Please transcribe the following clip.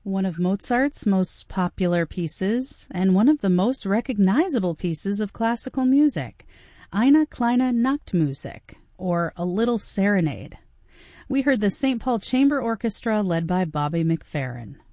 One of Mozart's most popular pieces and one of the most recognizable pieces of classical music, Eine kleine Nachtmusik, or A Little Serenade. We heard the St. Paul Chamber Orchestra led by Bobby McFerrin.